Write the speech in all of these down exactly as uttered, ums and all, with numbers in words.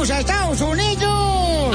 vamos a Estados Unidos.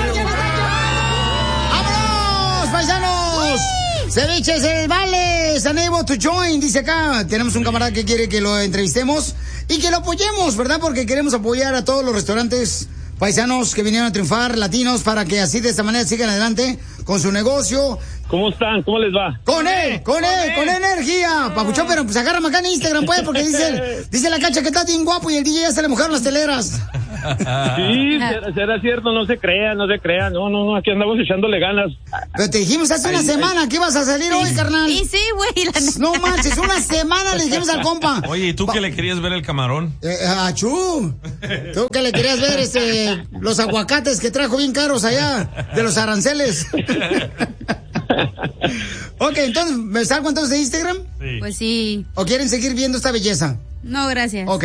¡Vámonos, paisanos! Ceviches El Vale, unable to join, dice acá. Tenemos un camarada que quiere que lo entrevistemos y que lo apoyemos, ¿verdad? Porque queremos apoyar a todos los restaurantes paisanos que vinieron a triunfar, latinos, para que así de esta manera sigan adelante con su negocio. ¿Cómo están? ¿Cómo les va? Con él, con él, con energía. Papuchón, pero pues agárrame acá en Instagram, pues, porque dice, dice la Cacha que está bien guapo y el D J ya se le mojaron las teleras. Sí, será, será cierto, no se crea, no se crea. No, no, no, aquí andamos echándole ganas. Pero te dijimos hace ay, una semana ay. que ibas a salir hoy, carnal. Y sí, güey. No manches, una semana le dijimos al compa. Oye, ¿y tú que le querías ver el camarón? Eh, achú. Tú que le querías ver este, los aguacates que trajo bien caros allá, de los aranceles. Ok, entonces, ¿me salgo entonces de Instagram? Sí. Pues sí. ¿O quieren seguir viendo esta belleza? No, gracias. Ok.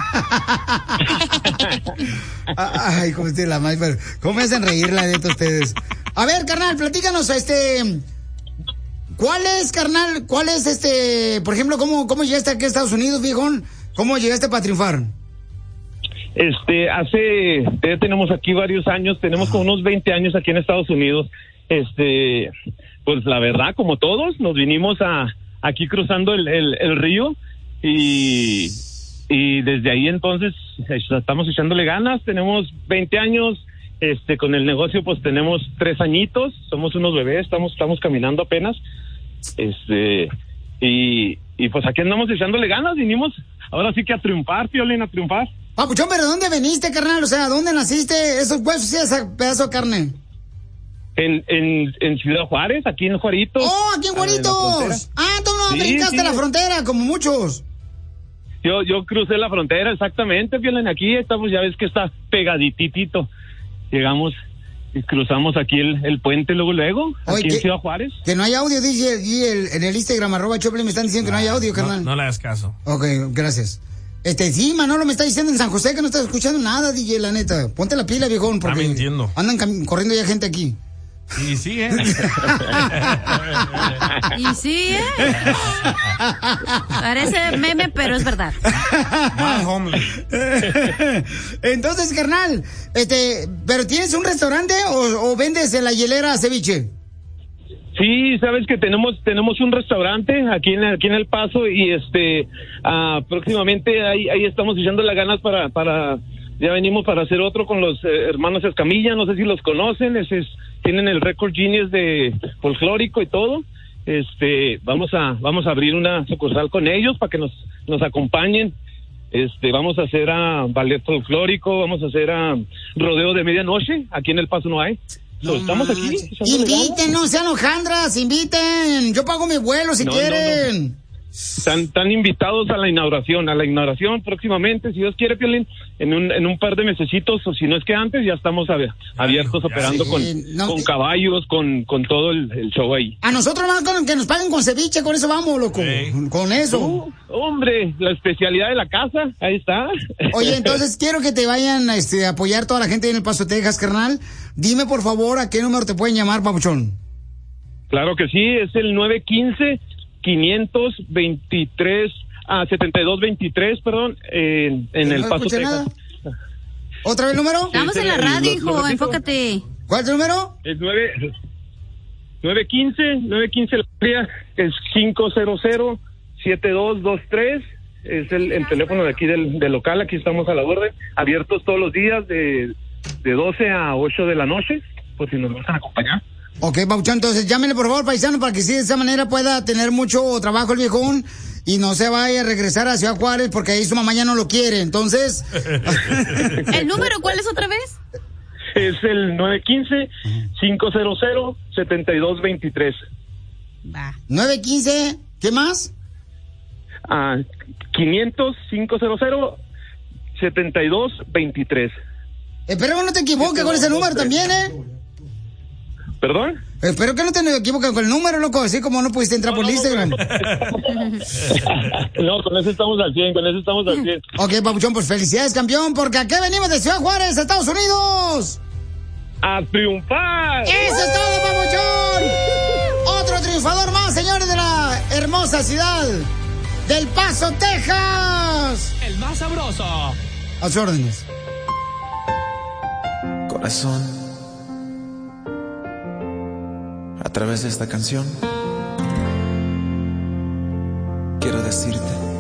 Ay, cómo estoy la madre, pero ¿cómo me hacen reír la neta ustedes? A ver, carnal, platícanos, este... ¿Cuál es, carnal, cuál es este... Por ejemplo, ¿cómo, cómo llegaste aquí a Estados Unidos, viejón? ¿Cómo llegaste para triunfar? Este, hace... Ya tenemos aquí varios años, tenemos como unos veinte años aquí en Estados Unidos. Este... Pues la verdad, como todos, nos vinimos a aquí cruzando el, el, el río y, y desde ahí entonces estamos echándole ganas. Tenemos veinte años, este, con el negocio pues tenemos tres añitos, somos unos bebés, estamos estamos caminando apenas, este, y, y pues aquí andamos echándole ganas, vinimos ahora sí que a triunfar, Piolín, a triunfar. Papuchón, ¿pero dónde veniste, carnal? O sea, ¿dónde naciste? Esos huesos y ese pedazo de carne. En, en, en Ciudad Juárez, aquí en Juaritos. ¡Oh, aquí en Juaritos! Ah, tú no sí, brincaste sí. la frontera, como muchos. Yo yo crucé la frontera, exactamente, vienen aquí, estamos, ya ves que está pegadititito. Llegamos y cruzamos aquí el, el puente luego, luego, Oye, aquí que, en Ciudad Juárez. Que no hay audio, dice allí el, en el Instagram, arroba Choplin, me están diciendo que no hay audio, carnal. No, no le hagas caso. Ok, gracias. Este, sí, Manolo me está diciendo en San José que no está escuchando nada, D J, la neta. Ponte la pila, viejón, porque... Está mintiendo. Andan cam- corriendo ya gente aquí. Y sí, ¿eh? Y sí, ¿eh? Parece meme, pero es verdad. My homely. Entonces, carnal, este, ¿pero tienes un restaurante o, o vendes en la hielera ceviche? Sí, sabes que tenemos tenemos un restaurante aquí en aquí en El Paso y este uh, próximamente ahí ahí estamos echando las ganas para para ya venimos para hacer otro con los eh, hermanos Escamilla, no sé si los conocen, ese es, tienen el récord Guinness de folclórico y todo. Este, vamos a vamos a abrir una sucursal con ellos para que nos nos acompañen. Este, vamos a hacer a ballet folclórico, vamos a hacer a rodeo de medianoche, aquí en El Paso no hay. No, so, estamos aquí. Inviten, no sean hojandras, inviten. Yo pago mi vuelo si no, quieren. No, no. Están, están invitados a la inauguración, a la inauguración próximamente, si Dios quiere, Piolín, en un, en un par de mesecitos, o si no es que antes, ya estamos ab- abiertos, ya, operando sí, con, no, con caballos, con, con todo el, el show ahí. A nosotros más con que nos paguen con ceviche, con eso vamos, loco, sí. Con eso. Uh, hombre, la especialidad de la casa, ahí está. Oye, entonces quiero que te vayan este, a apoyar toda la gente en El Paso, Texas, carnal. Dime, por favor, ¿a qué número te pueden llamar, papuchón? Claro que sí, es el nueve uno cinco, quinientos veintitrés, ah, setenta y dos veintitrés, perdón, en, en no El Paso, Texas. Nada. ¿Otra vez el número? Estamos en la radio, hijo, enfócate. ¿Cuál es el número? Es nueve nueve quince, nueve quince la área, es cinco cero cero, siete dos dos tres, es el, el teléfono de aquí del, del local, aquí estamos a la orden, abiertos todos los días de, de doce a ocho de la noche, pues si nos van a acompañar. Ok, Pauchón, entonces llámenle por favor, paisano, para que sí de esa manera pueda tener mucho trabajo el viejón y no se vaya a regresar a Ciudad Juárez porque ahí su mamá ya no lo quiere, entonces... ¿El número cuál es otra vez? Es el nueve uno cinco, cinco cero cero, siete dos dos tres. Va. nueve uno cinco, ¿qué más? Ah, quinientos, cinco cero cero, siete dos dos tres. Espero que no te equivoques con ese número también, ¿eh? ¿Perdón? Espero que no te equivoques con el número, loco, así como no pudiste entrar no, por no, Instagram. No, no, con eso estamos al cien, con eso estamos al cien. Ok, papuchón, pues felicidades, campeón, porque aquí venimos de Ciudad Juárez, Estados Unidos. ¡A triunfar! ¡Eso es todo, papuchón! Otro triunfador más, señores, de la hermosa ciudad del Paso, Texas. El más sabroso. A sus órdenes. corazón, a través de esta canción, quiero decirte